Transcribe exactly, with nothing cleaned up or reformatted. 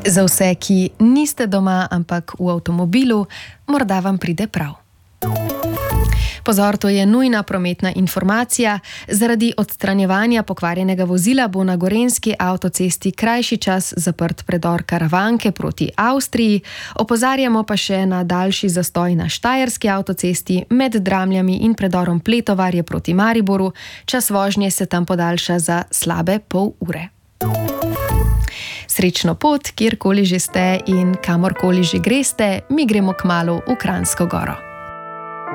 Za vse, ki niste doma, ampak v avtomobilu, morda vam pride prav. Pozor, to je nujna prometna informacija. Zaradi odstranjevanja pokvarjenega vozila bo na gorenjski avtocesti krajši čas zaprt predor Karavanke proti Avstriji. Opozarjamo pa še na daljši zastoj na štajerski avtocesti med Dramljami in predorom Pletovarje proti Mariboru. Čas vožnje se tam podaljša za slabe pol ure. Srečno pot, kjerkoli že ste in kamorkoli že greste, mi gremo kmalu v Kranjsko Goro.